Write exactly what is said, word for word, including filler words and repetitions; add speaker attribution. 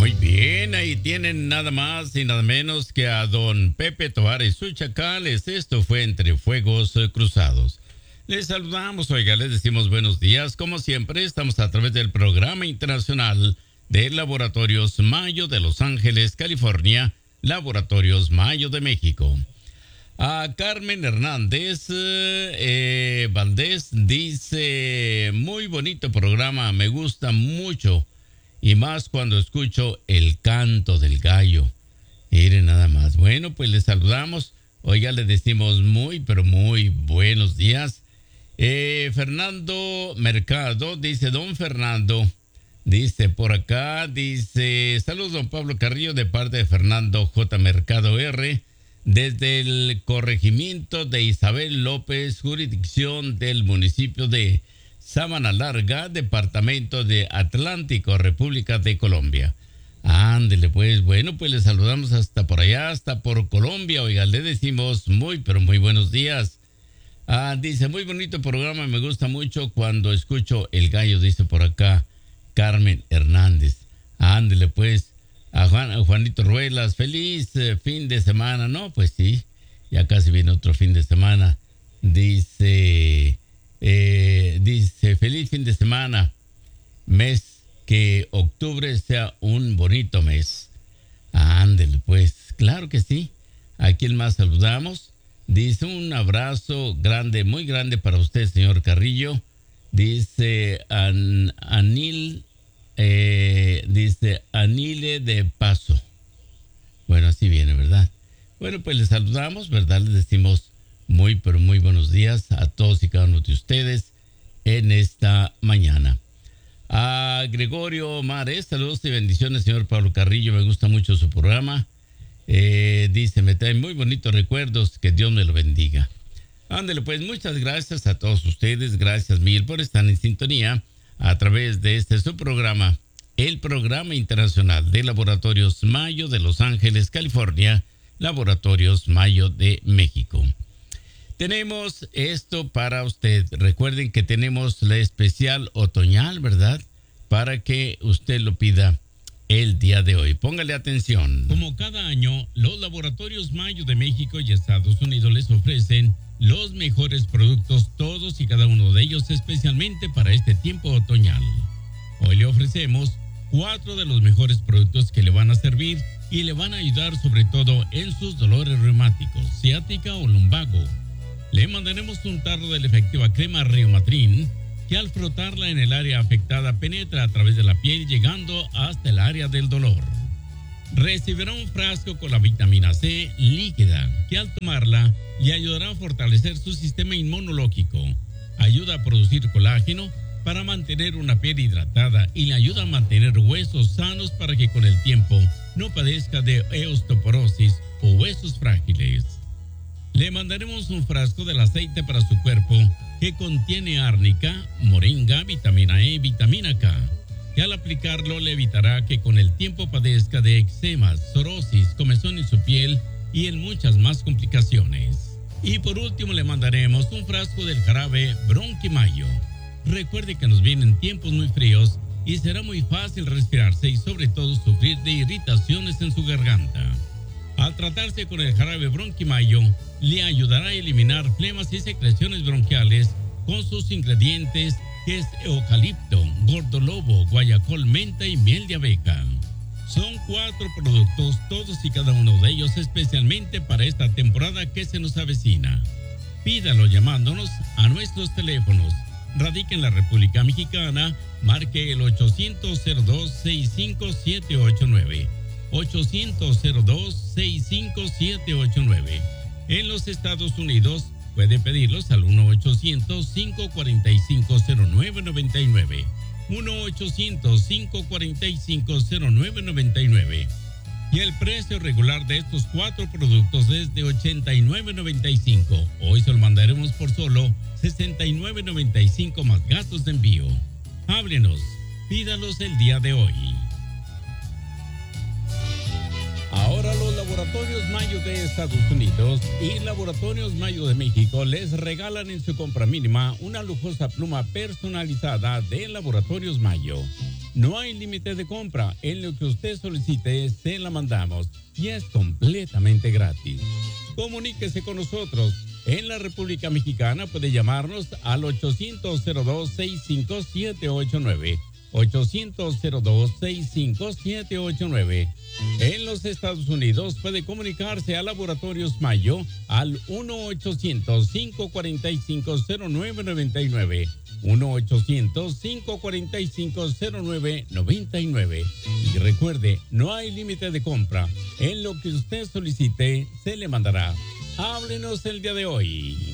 Speaker 1: Muy bien, ahí tienen nada más y nada menos que a don Pepe Tovar y sus chacales. Esto fue Entre Fuegos Cruzados. Les saludamos, oiga, les decimos buenos días. Como siempre, estamos a través del Programa Internacional de Laboratorios Mayo de Los Ángeles, California, Laboratorios Mayo de México. A Carmen Hernández eh, Valdés dice, muy bonito programa, me gusta mucho. Y más cuando escucho el canto del gallo. Mire nada más. Bueno, pues les saludamos. Oiga, le decimos muy, pero muy buenos días. Eh, Fernando Mercado dice, don Fernando, dice por acá, dice, saludos don Pablo Carrillo de parte de Fernando J. Mercado R. Desde el corregimiento de Isabel López, jurisdicción del municipio de Sabana Larga, departamento de Atlántico, República de Colombia. Ándele pues, bueno, pues le saludamos hasta por allá, hasta por Colombia. Oiga, le decimos muy, pero muy buenos días. Ah, dice, muy bonito programa, me gusta mucho cuando escucho el gallo, dice por acá Carmen Hernández. Ándele pues, a, Juan, a Juanito Ruelas, feliz eh, fin de semana. No, pues sí, ya casi viene otro fin de semana. Dice... Eh, dice, feliz fin de semana, mes, que octubre sea un bonito mes. Ándele, pues, claro que sí. ¿A quién más saludamos? Dice, un abrazo grande, muy grande para usted, señor Carrillo. Dice, An, Anil, eh, dice, Anile de Paso. Bueno, así viene, ¿verdad? Bueno, pues les saludamos, ¿verdad? Les decimos muy, pero muy buenos días a todos y cada uno de ustedes en esta mañana. A Gregorio Mares, saludos y bendiciones, señor Pablo Carrillo. Me gusta mucho su programa. Eh, dice, me trae muy bonitos recuerdos. Que Dios me lo bendiga. Ándale, pues muchas gracias a todos ustedes. Gracias mil por estar en sintonía a través de este su programa, el Programa Internacional de Laboratorios Mayo de Los Ángeles, California, Laboratorios Mayo de México. Tenemos esto para usted. Recuerden que tenemos la especial otoñal, ¿verdad? Para que usted lo pida el día de hoy. Póngale atención.
Speaker 2: Como cada año, los Laboratorios Mayo de México y Estados Unidos les ofrecen los mejores productos, todos y cada uno de ellos, especialmente para este tiempo otoñal. Hoy le ofrecemos cuatro de los mejores productos que le van a servir y le van a ayudar sobre todo en sus dolores reumáticos, ciática o lumbago. Le mandaremos un tarro de la efectiva crema Reumatrin, que al frotarla en el área afectada penetra a través de la piel llegando hasta el área del dolor. Recibirá un frasco con la vitamina C líquida, que al tomarla le ayudará a fortalecer su sistema inmunológico, ayuda a producir colágeno para mantener una piel hidratada y le ayuda a mantener huesos sanos para que con el tiempo no padezca de osteoporosis o huesos frágiles. Le mandaremos un frasco del aceite para su cuerpo que contiene árnica, moringa, vitamina E y vitamina K, que al aplicarlo le evitará que con el tiempo padezca de eczemas, psoriasis, comezón en su piel y en muchas más complicaciones. Y por último le mandaremos un frasco del jarabe Bronquimayo. Recuerde que nos vienen tiempos muy fríos y será muy fácil respirarse y sobre todo sufrir de irritaciones en su garganta. Al tratarse con el jarabe Bronquimayo, le ayudará a eliminar flemas y secreciones bronquiales con sus ingredientes que es eucalipto, gordolobo, guayacol, menta y miel de abeja. Son cuatro productos, todos y cada uno de ellos especialmente para esta temporada que se nos avecina. Pídalo llamándonos a nuestros teléfonos. Radica en la República Mexicana, marque el ochocientos cero dos, sesenta y cinco siete ocho nueve. ochocientos cero dos, sesenta y cinco siete ocho nueve. En los Estados Unidos puede pedirlos al uno ochocientos, cinco cuatro cinco, cero nueve nueve nueve. uno ochocientos, cinco cuatro cinco, cero nueve nueve nueve. Y el precio regular de estos cuatro productos es de ochenta y nueve noventa y cinco. Hoy se lo mandaremos por solo sesenta y nueve noventa y cinco más gastos de envío. Háblenos, pídalos el día de hoy.
Speaker 1: Ahora los
Speaker 2: Laboratorios Mayo de Estados Unidos y Laboratorios Mayo de México les regalan en su compra mínima una lujosa pluma personalizada de Laboratorios Mayo. No hay límite de compra, en lo que usted solicite se la mandamos y es completamente gratis. Comuníquese con nosotros. En la República Mexicana puede llamarnos al ochocientos cero dos, sesenta y cinco, setecientos ochenta y nueve. ochocientos cero dos, sesenta y cinco, setecientos ochenta y nueve. En los Estados Unidos puede comunicarse a Laboratorios Mayo al uno ochocientos, cinco cuatro cinco, cero nueve nueve nueve. uno ochocientos, cinco cuatro cinco, cero nueve nueve nueve. Y recuerde, no hay límite de compra. En lo que usted solicite, se le mandará. Háblenos el día de hoy.